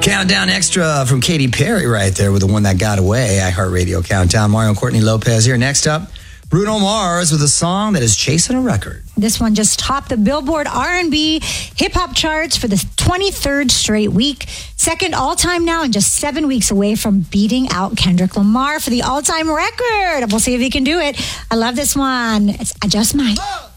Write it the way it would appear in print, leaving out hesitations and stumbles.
Countdown Extra from Katy Perry right there with the one that got away. iHeartRadio Countdown. Mario and Courtney Lopez here. Next up, Bruno Mars with a song that is chasing a record. This one just topped the Billboard R&B hip-hop charts for the 23rd straight week. Second all-time now and just 7 weeks away from beating out Kendrick Lamar for the all-time record. We'll see if he can do it. I love this one. It's I Just Might.